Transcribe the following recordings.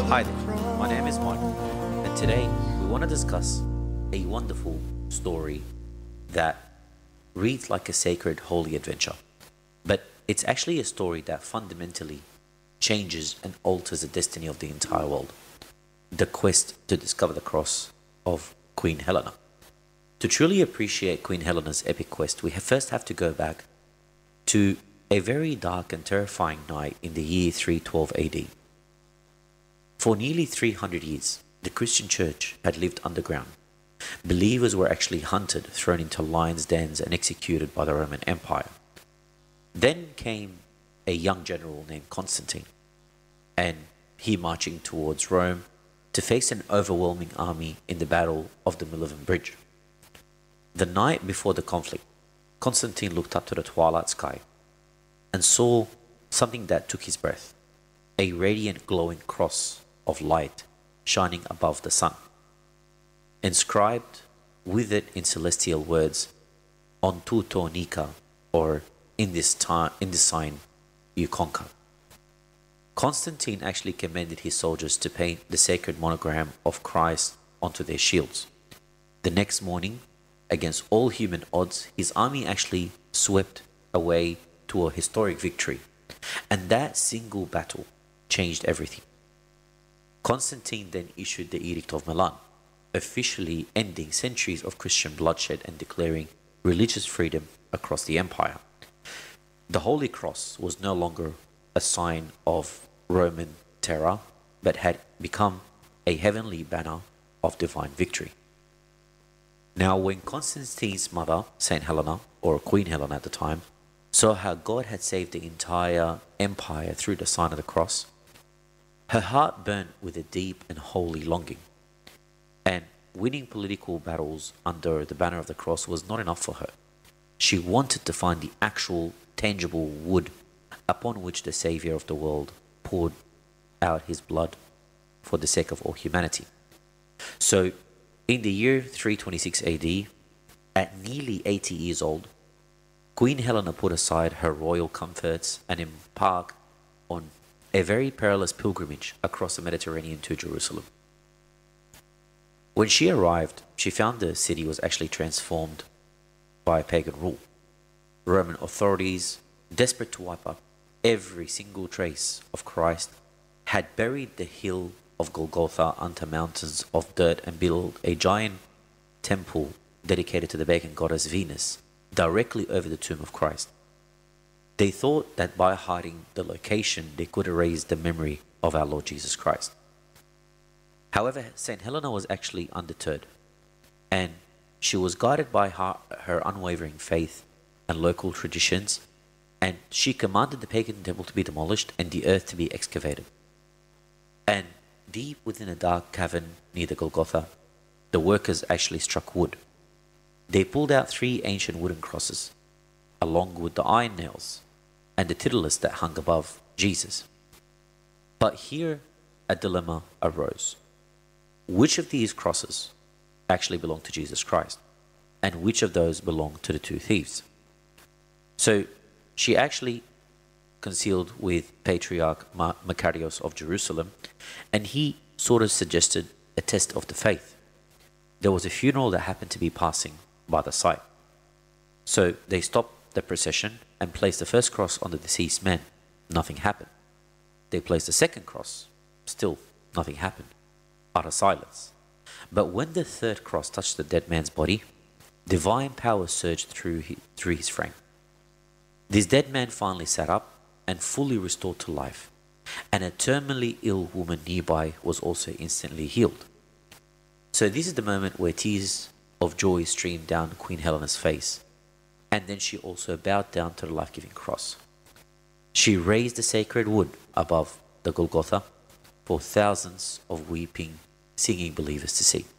Hi there, my name is Mike, and today we want to discuss a wonderful story that reads like a sacred, holy adventure. But it's actually a story that fundamentally changes and alters the destiny of the entire world. The quest to discover the cross of Queen Helena. To truly appreciate Queen Helena's epic quest, we first have to go back to a very dark and terrifying night in the year 312 AD. For nearly 300 years, the Christian church had lived underground. Believers were actually hunted, thrown into lions' dens, and executed by the Roman Empire. Then came a young general named Constantine, and he marching towards Rome to face an overwhelming army in the Battle of the Milvian Bridge. The night before the conflict, Constantine looked up to the twilight sky and saw something that took his breath, a radiant glowing cross of light shining above the sun. Inscribed with it in celestial words, "On tuto nica," or in this sign you conquer. Constantine actually commanded his soldiers to paint the sacred monogram of Christ onto their shields. The next morning, against all human odds, his army actually swept away to a historic victory, and that single battle changed everything. Constantine then issued the Edict of Milan, officially ending centuries of Christian bloodshed and declaring religious freedom across the empire. The Holy Cross was no longer a sign of Roman terror, but had become a heavenly banner of divine victory. Now, when Constantine's mother, Saint Helena, or Queen Helena at the time, saw how God had saved the entire empire through the sign of the cross, her heart burned with a deep and holy longing. And winning political battles under the banner of the cross was not enough for her. She wanted to find the actual, tangible wood upon which the Saviour of the world poured out his blood for the sake of all humanity. So, in the year 326 AD, at nearly 80 years old, Queen Helena put aside her royal comforts and embarked on a very perilous pilgrimage across the Mediterranean to Jerusalem. When she arrived, she found the city was actually transformed by pagan rule. Roman authorities, desperate to wipe up every single trace of Christ, had buried the hill of Golgotha under mountains of dirt and built a giant temple dedicated to the pagan goddess Venus directly over the tomb of Christ. They thought that by hiding the location, they could erase the memory of our Lord Jesus Christ. However, St. Helena was actually undeterred, and she was guided by her unwavering faith and local traditions, and she commanded the pagan temple to be demolished and the earth to be excavated. And deep within a dark cavern near the Golgotha, the workers actually struck wood. They pulled out 3 ancient wooden crosses, along with the iron nails and the titulus that hung above Jesus. But here a dilemma arose. Which of these crosses actually belonged to Jesus Christ, and which of those belonged to the 2 thieves? So she actually concealed with Patriarch Macarius of Jerusalem, and he sort of suggested a test of the faith. There was a funeral that happened to be passing by the site. So they stopped the procession and placed the first cross on the deceased man. Nothing happened. They placed the second cross. Still, nothing happened. Utter silence. But when the third cross touched the dead man's body, divine power surged through his frame. This dead man finally sat up and fully restored to life, and a terminally ill woman nearby was also instantly healed. So this is the moment where tears of joy streamed down Queen Helena's face, and then she also bowed down to the life-giving cross. She raised the sacred wood above the Golgotha for thousands of weeping, singing believers to see.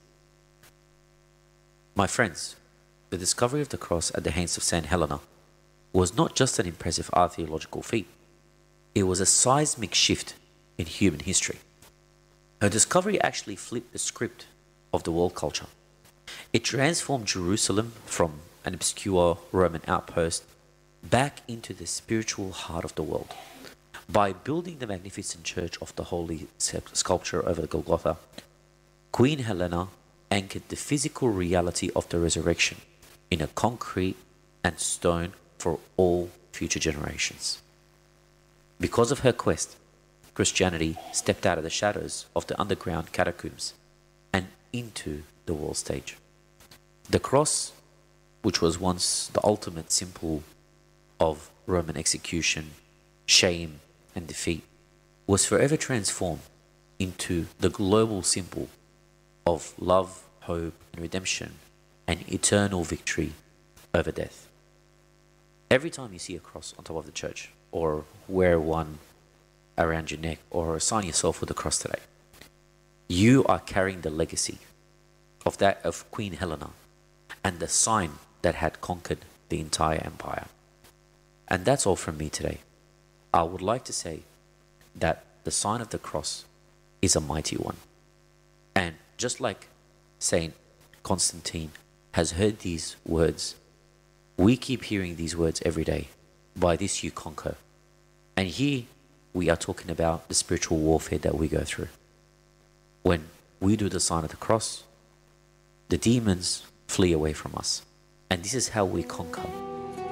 My friends, the discovery of the cross at the hands of Saint Helena was not just an impressive archaeological feat, it was a seismic shift in human history. Her discovery actually flipped the script of the world culture. It transformed Jerusalem from an obscure Roman outpost back into the spiritual heart of the world. By building the magnificent church of the holy sculpture over the Golgotha, Queen Helena anchored the physical reality of the resurrection in a concrete and stone for all future generations. Because of her quest, Christianity stepped out of the shadows of the underground catacombs and into the world stage. The cross, which was once the ultimate symbol of Roman execution, shame, and defeat, was forever transformed into the global symbol of love, hope, and redemption, and eternal victory over death. Every time you see a cross on top of the church, or wear one around your neck, or sign yourself with a cross today, you are carrying the legacy of that of Queen Helena and the sign that had conquered the entire empire. And that's all from me today. I would like to say that the sign of the cross is a mighty one. And just like Saint Constantine has heard these words, we keep hearing these words every day. By this you conquer. And here we are talking about the spiritual warfare that we go through. When we do the sign of the cross, the demons flee away from us. And this is how we conquer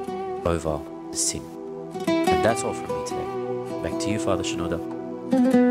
over the sin. And that's all from me today. Back to you, Father Shinoda.